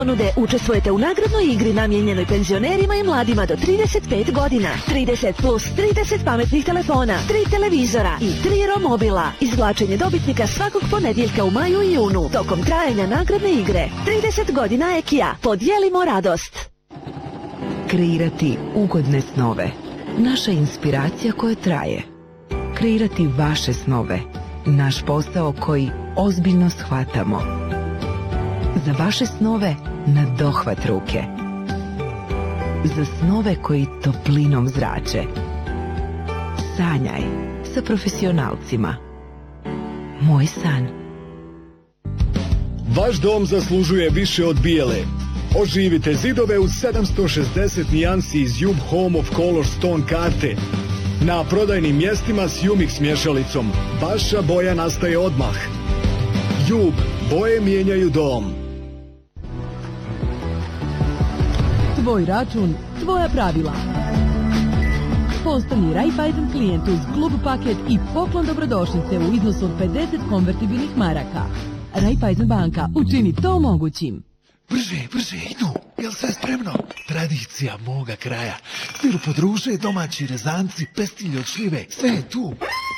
ponude učestvujete u nagradnoj igri namijenjenoj penzionerima i mladima do 35 godina. 30 plus 30 pametnih telefona, 3 televizora i 3 romobila. Izvlačenje dobitnika svakog ponedjeljka u maju i junu tokom trajanja nagradne igre. 30 godina Ekija. Podijelimo radost. Kreirati ugodne snove. Naša inspiracija koja traje. Kreirati vaše snove. Naš posao koji ozbiljno shvatamo. Za vaše snove na dohvat ruke. Za snove koji toplinom zrače. Sanjaj sa profesionalcima. Moj san. Vaš dom zaslužuje više od bijele. Oživite zidove u 760 nijansi iz Jub Home of Color Stone karte. Na prodajnim mjestima s Jumix mješalicom. Vaša boja nastaje odmah. Jub, boje mijenjaju dom. Tvoj račun, tvoja pravila. Postani Raiffeisen klijent uz klub paket i poklon dobrodošlice u iznosu od 50 konvertibilnih maraka. Raiffeisen banka, učini to mogućim. Brže, idu. Jel sve spremno? Tradicija moga kraja. Stiru podruže, domaći rezanci, pestilje od šljive. Sve je tu.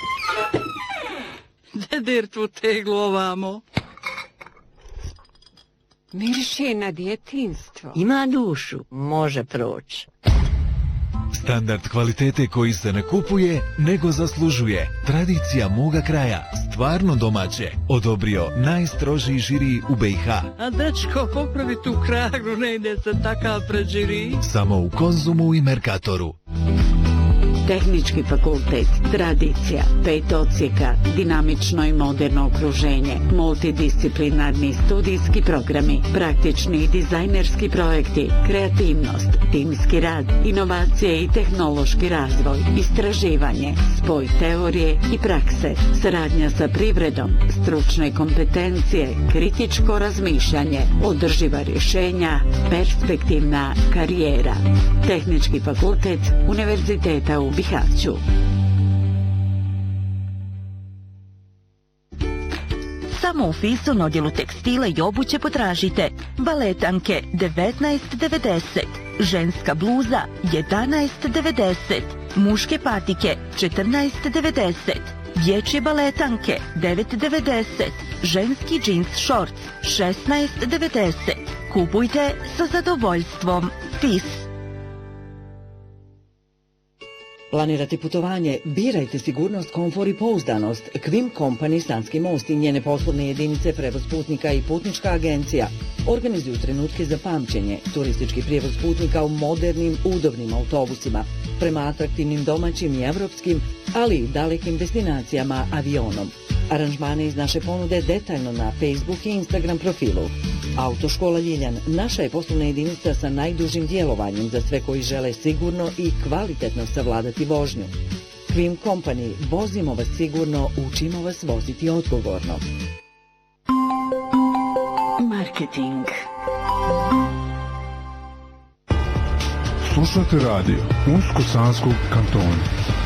Dedir tu teglu ovamo. Miriše na djetinstvo. Ima dušu, može proći. Standard kvalitete koji se ne kupuje, nego zaslužuje. Tradicija moga kraja, stvarno domaće, odobrio najstrožiji žiri u BiH. A dečko, popravi tu kragu, ne ide se takav pred žiri. Samo u Konzumu i Merkatoru. Tehnički fakultet, tradicija, 5 odsjeka, dinamično i moderno okruženje, multidisciplinarni studijski programi, praktični i dizajnerski projekti, kreativnost, timski rad, inovacije i tehnološki razvoj, istraživanje, spoj teorije i prakse, saradnja sa privredom, stručne kompetencije, kritičko razmišljanje, održiva rješenja, perspektivna karijera. Tehnički fakultet Univerziteta u Bihaću. Samo u Fison odjelu tekstila i obuće potražite baletanke 19,90, ženska bluza 11,90, muške patike 14,90, dječje baletanke 9,90, ženski džins šorc 16,90. Kupujte sa zadovoljstvom. Fis. Planirate putovanje, birajte sigurnost, komfor i pouzdanost. Kvim Company Sanski most i njene poslovne jedinice, prevoz putnika i putnička agencija organizuju trenutke za pamćenje, turistički prijevoz putnika u modernim, udobnim autobusima, prema atraktivnim domaćim i evropskim, ali i dalekim destinacijama avionom. Aranžmane iz naše ponude detaljno na Facebook i Instagram profilu. Autoškola Ljiljan, naša je poslovna jedinica sa najdužim djelovanjem za sve koji žele sigurno i kvalitetno savladati vožnju. Kvim Company, vozimo vas sigurno, učimo vas voziti odgovorno. Marketing. Slušate radio Unsko-Sanskog kantona.